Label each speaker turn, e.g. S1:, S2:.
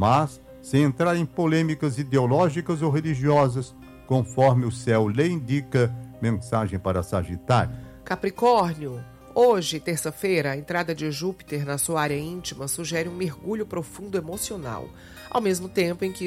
S1: mas sem entrar em polêmicas ideológicas ou religiosas, conforme o céu lhe indica. Mensagem para Sagitário.
S2: Capricórnio. Hoje, terça-feira, a entrada de Júpiter na sua área íntima sugere um mergulho profundo emocional, ao mesmo tempo em que